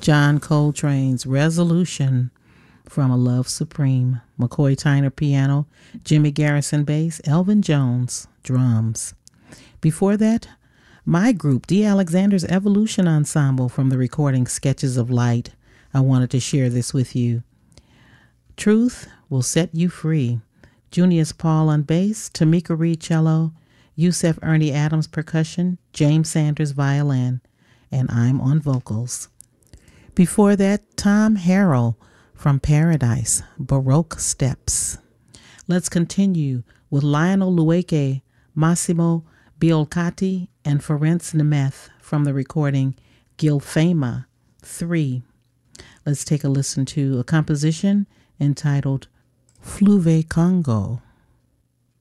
John Coltrane's Resolution from A Love Supreme. McCoy Tyner piano, Jimmy Garrison bass, Elvin Jones drums. Before that, my group, D. Alexander's Evolution Ensemble from the recording Sketches of Light. I wanted to share this with you. Truth Will Set You Free. Junius Paul on bass, Tamika Reed cello, Yusef Ernie Adams percussion, James Sanders violin, and I'm on vocals. Before that, Tom Harrell from Paradise, Baroque Steps. Let's continue with Lionel Lueke, Massimo Biolcati, and Ferenc Nemeth from the recording Gilfama 3. Let's take a listen to a composition entitled Fluve Congo.